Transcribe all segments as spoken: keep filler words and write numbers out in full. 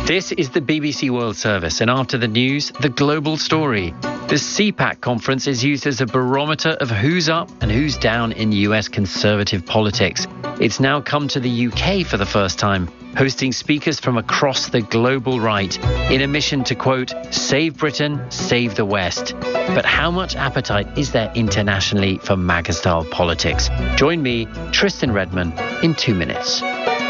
This is the B B C World Service, and after the news, the global story. The CPAC conference is used as a barometer of who's up and who's down in U S conservative politics. It's now come to the U K for the first time, hosting speakers from across the global right in a mission to, quote, save Britain, save the West. But how much appetite is there internationally for MAGA-style politics? Join me, Tristan Redman, in two minutes.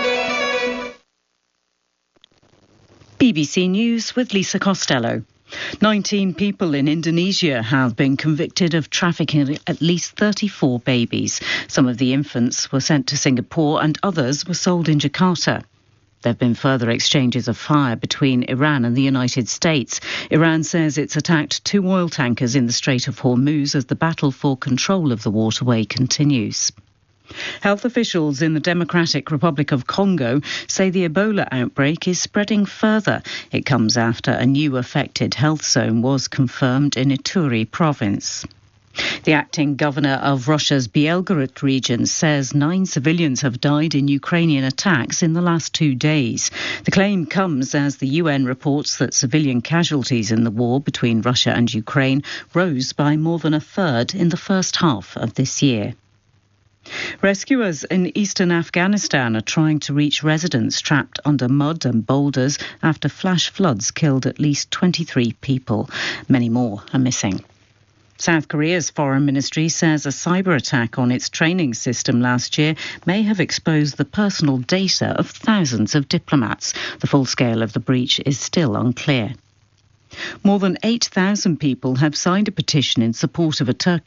B B C News with Lisa Costello. nineteen people in Indonesia have been convicted of trafficking at least thirty-four babies. Some of the infants were sent to Singapore and others were sold in Jakarta. There have been further exchanges of fire between Iran and the United States. Iran says it's attacked two oil tankers in the Strait of Hormuz as the battle for control of the waterway continues. Health officials in the Democratic Republic of Congo say the Ebola outbreak is spreading further. It comes after a new affected health zone was confirmed in Ituri province. The acting governor of Russia's Belgorod region says nine civilians have died in Ukrainian attacks in the last two days. The claim comes as the U N reports that civilian casualties in the war between Russia and Ukraine rose by more than a third in the first half of this year. Rescuers in eastern Afghanistan are trying to reach residents trapped under mud and boulders after flash floods killed at least twenty-three people. Many more are missing. South Korea's foreign ministry says a cyber attack on its training system last year may have exposed the personal data of thousands of diplomats. The full scale of the breach is still unclear. More than eight thousand people have signed a petition in support of a Turkish